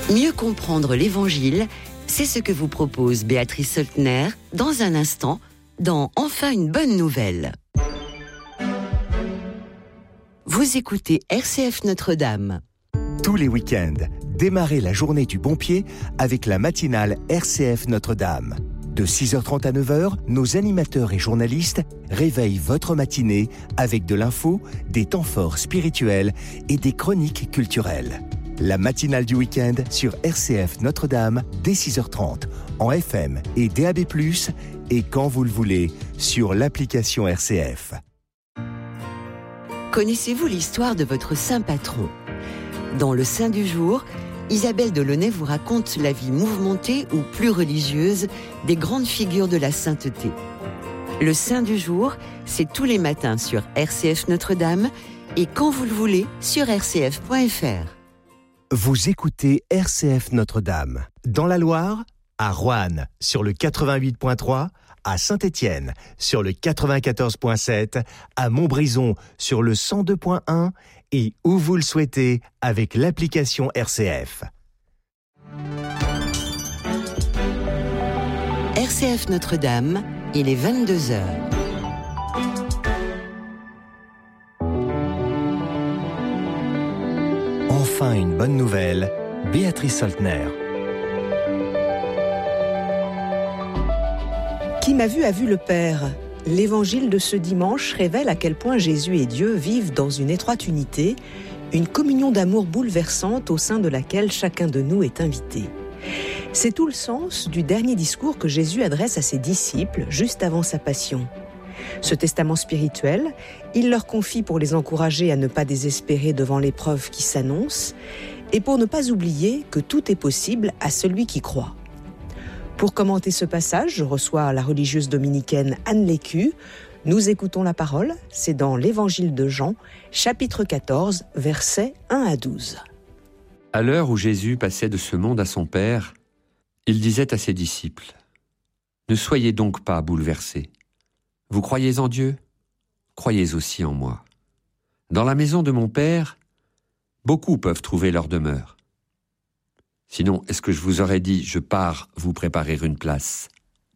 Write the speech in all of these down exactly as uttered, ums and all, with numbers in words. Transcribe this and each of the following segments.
Mieux comprendre l'Évangile, c'est ce que vous propose Béatrice Soltner dans un instant, dans Enfin une bonne nouvelle. Vous écoutez R C F Notre-Dame. Tous les week-ends, démarrez la journée du bon pied avec la matinale R C F Notre-Dame. De six heures trente à neuf heures, nos animateurs et journalistes réveillent votre matinée avec de l'info, des temps forts spirituels et des chroniques culturelles. La matinale du week-end sur R C F Notre-Dame dès six heures trente en F M et D A B plus, et quand vous le voulez sur l'application R C F. Connaissez-vous l'histoire de votre saint patron ? Dans le Saint du jour, Isabelle Delaunay vous raconte la vie mouvementée ou plus religieuse des grandes figures de la sainteté. Le Saint du jour, c'est tous les matins sur R C F Notre-Dame et quand vous le voulez sur r c f point f r. Vous écoutez R C F Notre-Dame. Dans la Loire, à Roanne sur le quatre-vingt-huit point trois, à Saint-Étienne sur le quatre-vingt-quatorze point sept, à Montbrison sur le cent deux point un et où vous le souhaitez avec l'application R C F. R C F Notre-Dame, il est vingt-deux heures. Enfin une bonne nouvelle, Béatrice Soltner. Qui m'a vu a vu le Père. L'évangile de ce dimanche révèle à quel point Jésus et Dieu vivent dans une étroite unité, une communion d'amour bouleversante au sein de laquelle chacun de nous est invité. C'est tout le sens du dernier discours que Jésus adresse à ses disciples juste avant sa passion. Ce testament spirituel, il leur confie pour les encourager à ne pas désespérer devant l'épreuve qui s'annonce et pour ne pas oublier que tout est possible à celui qui croit. Pour commenter ce passage, je reçois la religieuse dominicaine Anne Lécu. Nous écoutons la parole, c'est dans l'Évangile de Jean, chapitre quatorze, versets un à douze. À l'heure où Jésus passait de ce monde à son Père, il disait à ses disciples : « Ne soyez donc pas bouleversés. Vous croyez en Dieu ? Croyez aussi en moi. Dans la maison de mon Père, beaucoup peuvent trouver leur demeure. Sinon, est-ce que je vous aurais dit, je pars vous préparer une place ?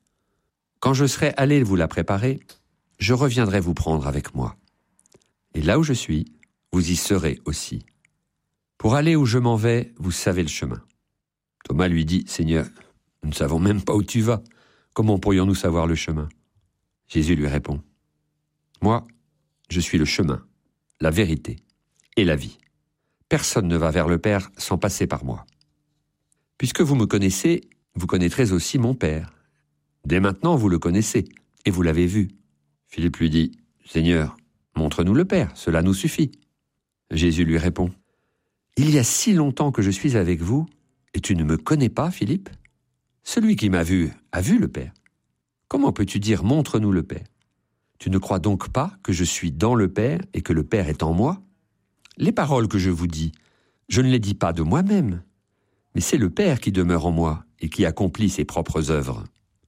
Quand je serai allé vous la préparer, je reviendrai vous prendre avec moi. Et là où je suis, vous y serez aussi. Pour aller où je m'en vais, vous savez le chemin. » Thomas lui dit : « Seigneur, nous ne savons même pas où tu vas. Comment pourrions-nous savoir le chemin ?» Jésus lui répond : « Moi, je suis le chemin, la vérité et la vie. Personne ne va vers le Père sans passer par moi. Puisque vous me connaissez, vous connaîtrez aussi mon Père. Dès maintenant, vous le connaissez, et vous l'avez vu. » Philippe lui dit : « Seigneur, montre-nous le Père, cela nous suffit. » Jésus lui répond : « Il y a si longtemps que je suis avec vous, et tu ne me connais pas, Philippe ? Celui qui m'a vu a vu le Père. Comment peux-tu dire : montre-nous le Père ? Tu ne crois donc pas que je suis dans le Père et que le Père est en moi ? Les paroles que je vous dis, je ne les dis pas de moi-même. Mais c'est le Père qui demeure en moi et qui accomplit ses propres œuvres.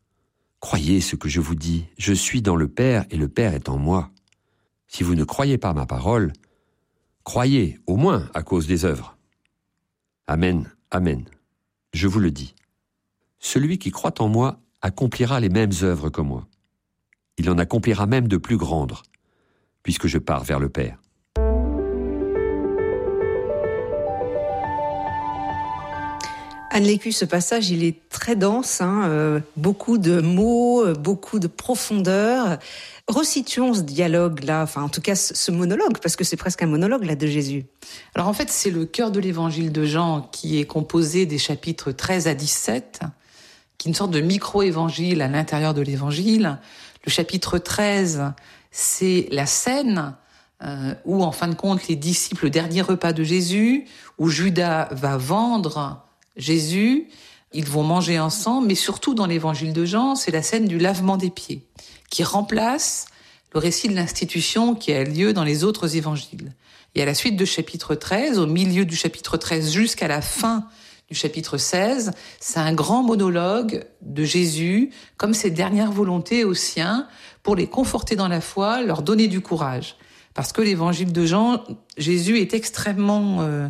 Croyez ce que je vous dis, je suis dans le Père et le Père est en moi. Si vous ne croyez pas ma parole, croyez au moins à cause des œuvres. Amen, amen, je vous le dis. Celui qui croit en moi accomplira les mêmes œuvres que moi. Il en accomplira même de plus grandes, puisque je pars vers le Père. » Anne Lécu, ce passage, il est très dense, hein, euh, beaucoup de mots, euh, beaucoup de profondeur. Resituons ce dialogue-là, enfin en tout cas ce, ce monologue, parce que c'est presque un monologue là de Jésus. Alors en fait, c'est le cœur de l'évangile de Jean qui est composé des chapitres treize à dix-sept, qui est une sorte de micro-évangile à l'intérieur de l'évangile. Le chapitre treize, c'est la scène euh, où en fin de compte les disciples, le dernier repas de Jésus, où Judas va vendre Jésus, ils vont manger ensemble, mais surtout dans l'évangile de Jean, c'est la scène du lavement des pieds, qui remplace le récit de l'institution qui a lieu dans les autres évangiles. Et à la suite de chapitre treize, au milieu du chapitre treize jusqu'à la fin du chapitre seize, c'est un grand monologue de Jésus, comme ses dernières volontés aux siens, pour les conforter dans la foi, leur donner du courage. Parce que l'évangile de Jean, Jésus est extrêmement... Euh,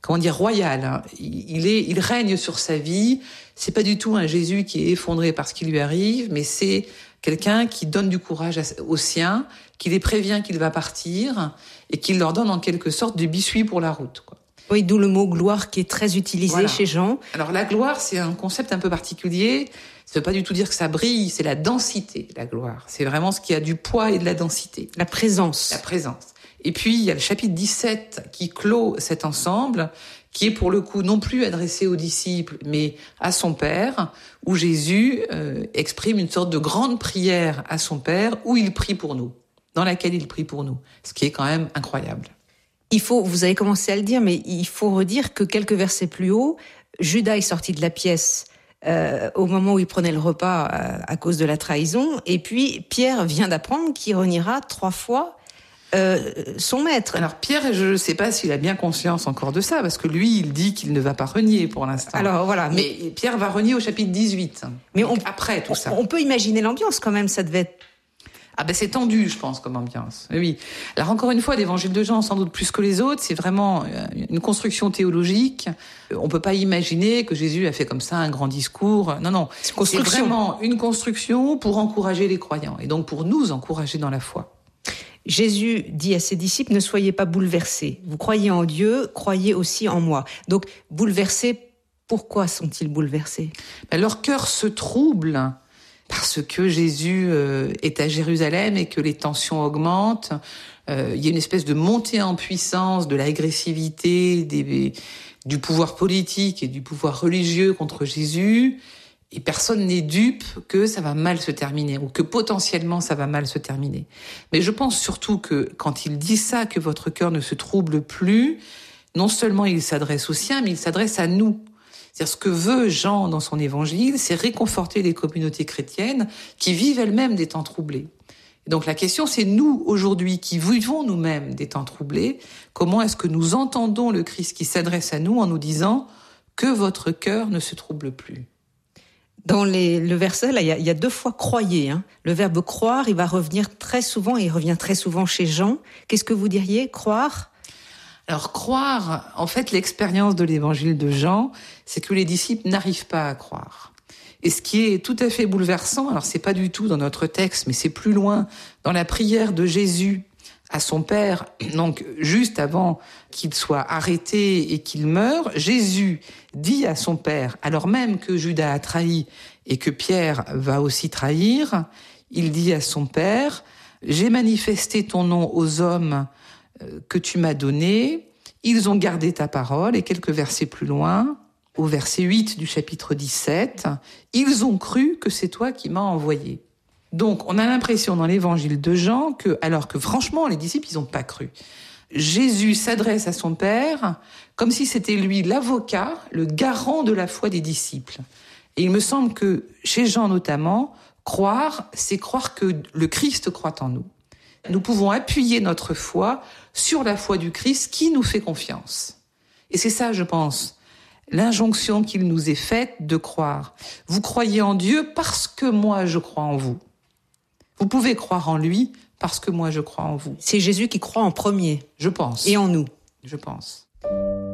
comment dire, royal. Hein. Il est, il règne sur sa vie. C'est pas du tout un Jésus qui est effondré par ce qui lui arrive, mais c'est quelqu'un qui donne du courage aux siens, qui les prévient qu'il va partir et qui leur donne en quelque sorte du biscuit pour la route, quoi. Oui, d'où le mot gloire qui est très utilisé voilà. chez Jean. Alors la gloire, c'est un concept un peu particulier. Ça veut pas du tout dire que ça brille, c'est la densité, la gloire. C'est vraiment ce qui a du poids et de la densité. La présence. La présence. Et puis, il y a le chapitre dix-sept qui clôt cet ensemble, qui est pour le coup non plus adressé aux disciples, mais à son Père, où Jésus euh, exprime une sorte de grande prière à son Père, où il prie pour nous, dans laquelle il prie pour nous, ce qui est quand même incroyable. Il faut, vous avez commencé à le dire, mais il faut redire que quelques versets plus haut, Judas est sorti de la pièce euh, au moment où il prenait le repas euh, à cause de la trahison, et puis Pierre vient d'apprendre qu'il reniera trois fois euh, son maître. Alors Pierre, je ne sais pas s'il a bien conscience encore de ça, parce que lui, il dit qu'il ne va pas renier pour l'instant. Alors voilà, mais, mais Pierre va renier au chapitre dix-huit. Mais on, après tout ça, on peut imaginer l'ambiance quand même. Ça devait être Ah ben c'est tendu, je pense, comme ambiance. Oui. Alors encore une fois, l'évangile de Jean, sans doute plus que les autres, c'est vraiment une construction théologique. On peut pas imaginer que Jésus a fait comme ça un grand discours. Non, non. C'est, c'est vraiment une construction pour encourager les croyants et donc pour nous encourager dans la foi. Jésus dit à ses disciples, ne soyez pas bouleversés. Vous croyez en Dieu, croyez aussi en moi. Donc, bouleversés, pourquoi sont-ils bouleversés ? Ben, leur cœur se trouble parce que Jésus euh, est à Jérusalem et que les tensions augmentent. Euh, il y a une espèce de montée en puissance de l'agressivité des, du pouvoir politique et du pouvoir religieux contre Jésus. Et personne n'est dupe que ça va mal se terminer ou que potentiellement ça va mal se terminer. Mais je pense surtout que quand il dit ça, que votre cœur ne se trouble plus, non seulement il s'adresse aux siens, mais il s'adresse à nous. C'est-à-dire ce que veut Jean dans son évangile, c'est réconforter les communautés chrétiennes qui vivent elles-mêmes des temps troublés. Et donc la question, c'est nous, aujourd'hui, qui vivons nous-mêmes des temps troublés, comment est-ce que nous entendons le Christ qui s'adresse à nous en nous disant que votre cœur ne se trouble plus ? Dans les, le verset, là, il y a, il y a deux fois « croyez ». Hein. Le verbe « croire », il va revenir très souvent, et il revient très souvent chez Jean. Qu'est-ce que vous diriez, croire ? Alors, croire, en fait, l'expérience de l'évangile de Jean, c'est que les disciples n'arrivent pas à croire. Et ce qui est tout à fait bouleversant, alors c'est pas du tout dans notre texte, mais c'est plus loin, dans la prière de Jésus à son Père, donc juste avant qu'il soit arrêté et qu'il meure, Jésus dit à son Père, alors même que Judas a trahi et que Pierre va aussi trahir, il dit à son Père, « J'ai manifesté ton nom aux hommes que tu m'as donnés, ils ont gardé ta parole » et quelques versets plus loin, au verset huit du chapitre dix-sept, « Ils ont cru que c'est toi qui m'as envoyé ». Donc, on a l'impression dans l'évangile de Jean que, alors que franchement, les disciples, ils n'ont pas cru. Jésus s'adresse à son Père comme si c'était lui l'avocat, le garant de la foi des disciples. Et il me semble que, chez Jean notamment, croire, c'est croire que le Christ croit en nous. Nous pouvons appuyer notre foi sur la foi du Christ qui nous fait confiance. Et c'est ça, je pense, l'injonction qu'il nous est faite de croire. Vous croyez en Dieu parce que moi, je crois en vous. Vous pouvez croire en lui parce que moi je crois en vous. C'est Jésus qui croit en premier. Je pense. Et en nous. Je pense.